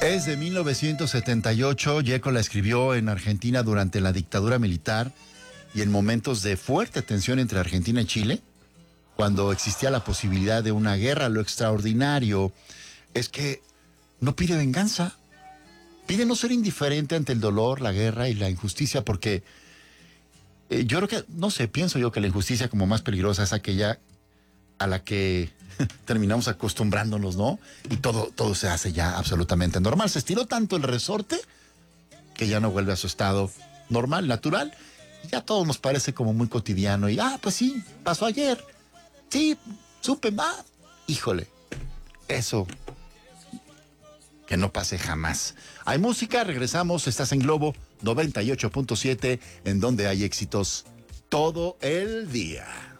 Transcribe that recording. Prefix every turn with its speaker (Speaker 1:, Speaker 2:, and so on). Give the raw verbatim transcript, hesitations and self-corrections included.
Speaker 1: Es de mil novecientos setenta y ocho. Yeco la escribió en Argentina durante la dictadura militar y en momentos de fuerte tensión entre Argentina y Chile, cuando existía la posibilidad de una guerra. Lo extraordinario es que no pide venganza, pide no ser indiferente ante el dolor, la guerra y la injusticia, porque eh, yo creo que, no sé, pienso yo que la injusticia como más peligrosa es aquella a la que terminamos acostumbrándonos, ¿no? Y todo, todo se hace ya absolutamente normal. Se estiró tanto el resorte que ya no vuelve a su estado normal, natural. Y ya todo nos parece como muy cotidiano. Y, ah, pues sí, pasó ayer. Sí, supe más. Híjole, eso que no pase jamás. Hay música, regresamos. Estás en Globo noventa y ocho punto siete, en donde hay éxitos todo el día.